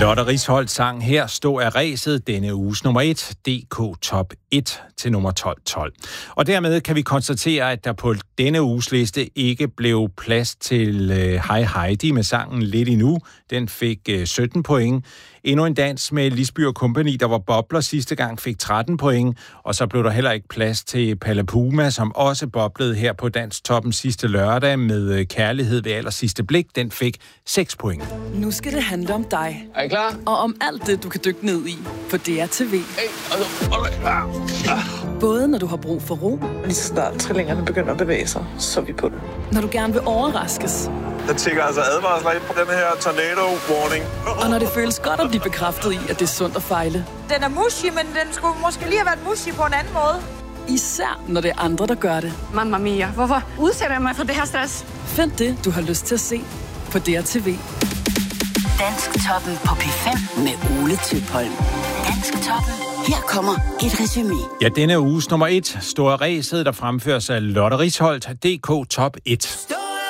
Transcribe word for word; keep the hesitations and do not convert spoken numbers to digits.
Lotte Risholt sang her Stå af ræset, denne uges nummer et, D K Top et til nummer tolv tolv. Og dermed kan vi konstatere, at der på denne uges liste ikke blev plads til uh, Hej Heidi med sangen Lidt Endnu. Den fik uh, sytten point. Endnu en dans med Lisby og Company, der var bobler sidste gang, fik tretten point. Og så blev der heller ikke plads til Palle Puma, som også boblede her på Danstoppen sidste lørdag med uh, Kærlighed ved aller sidste blik. Den fik seks point. Nu skal det handle om dig. Er I klar? Og om alt det, du kan dykke ned i på D R T V. Hey, altså, okay. ah. Både når du har brug for ro. Lige så snart trillingerne begynder at bevæge sig, så er vi på det. Når du gerne vil overraskes. Der tækker altså advarsler ind på den her tornado warning. Og når det føles godt at blive bekræftet i, at det er sundt at fejle. Den er mushy, men den skulle måske lige have været mushy på en anden måde. Især når det er andre, der gør det. Mamma mia, hvorfor udsætter jeg mig for det her stress? Find det, du har lyst til at se på D R T V. Dansktoppen på P fem med Ole Tøpholm. Dansktoppen. Her kommer et resumé. Ja, denne uges nummer et, Stå af ræset, der fremføres af Lotte Risholt, D K Top et.